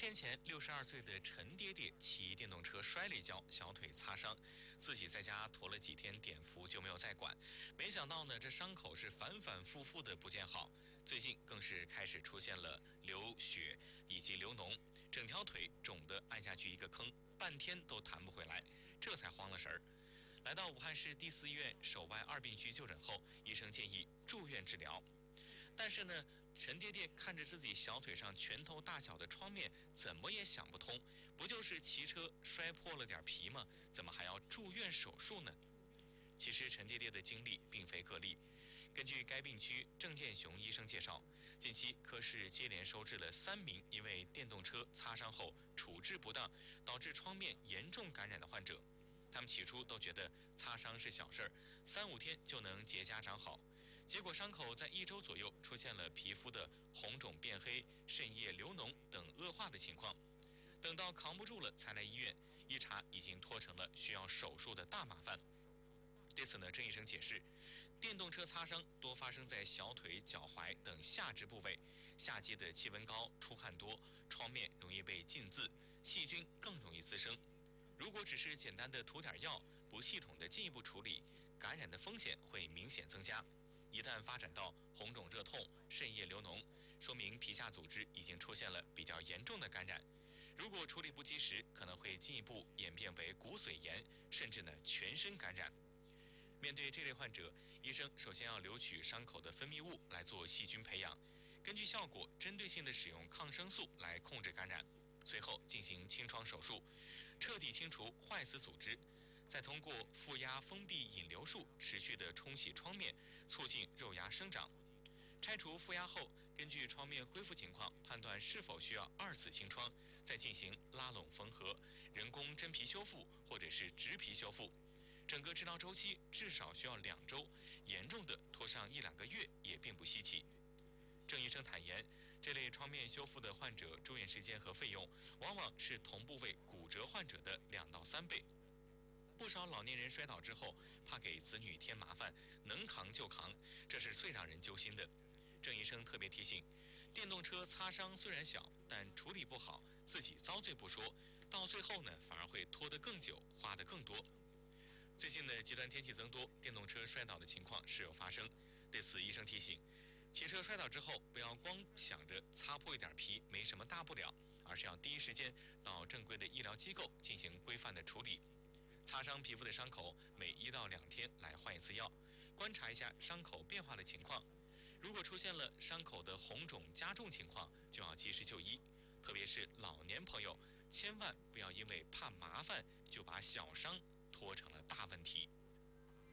天前，62岁的陈爹爹骑电动车摔了一跤，小腿擦伤，自己在家驮了几天碘伏就没有再管。没想到呢，这伤口是反反复复的不见好，最近更是开始出现了流血以及流脓，整条腿肿得按下去一个坑，半天都弹不回来，这才慌了神儿。来到武汉市第4医院手外二病区就诊后，医生建议住院治疗。但是呢，陈爹爹看着自己小腿上拳头大小的创面，怎么也想不通，不就是骑车摔破了点皮吗？怎么还要住院手术呢？其实陈爹爹的经历并非个例。根据该病区郑建雄医生介绍，近期科室接连收治了3名因为电动车擦伤后处置不当，导致创面严重感染的患者。他们起初都觉得擦伤是小事儿，3-5天就能结痂长好。结果伤口在1周左右出现了皮肤的红肿变黑、渗液流脓等恶化的情况。等到扛不住了才来医院，一查已经拖成了需要手术的大麻烦。对此呢，郑医生解释，电动车擦伤多发生在小腿、脚踝等下肢部位，夏季的气温高、出汗多，创面容易被浸渍，细菌更容易滋生。如果只是简单的涂点药，不系统的进一步处理，感染的风险会明显增加。一旦发展到红肿热痛、渗液流脓，说明皮下组织已经出现了比较严重的感染。如果处理不及时，可能会进一步演变为骨髓炎，甚至呢全身感染。面对这类患者，医生首先要留取伤口的分泌物来做细菌培养，根据效果针对性的使用抗生素来控制感染，随后进行清创手术，彻底清除坏死组织。再通过负压封闭引流术持续的冲洗创面，促进肉芽生长。拆除负压后，根据创面恢复情况，判断是否需要2次清创，再进行拉拢缝合、人工真皮修复或者是植皮修复。整个治疗周期至少需要2周，严重的拖上1-2个月也并不稀奇。郑医生坦言，这类创面修复的患者住院时间和费用，往往是同部位骨折患者的2到3倍。不少老年人摔倒之后，怕给子女添麻烦，能扛就扛，这是最让人揪心的。郑医生特别提醒，电动车擦伤虽然小，但处理不好，自己遭罪不说，到最后呢，反而会拖得更久，花得更多。最近的极端天气增多，电动车摔倒的情况时有发生。对此，医生提醒，骑车摔倒之后，不要光想着擦破一点皮没什么大不了，而是要第一时间到正规的医疗机构进行规范的处理。擦伤皮肤的伤口，每1到2天来换一次药，观察一下伤口变化的情况。如果出现了伤口的红肿加重情况，就要及时就医。特别是老年朋友，千万不要因为怕麻烦就把小伤拖成了大问题。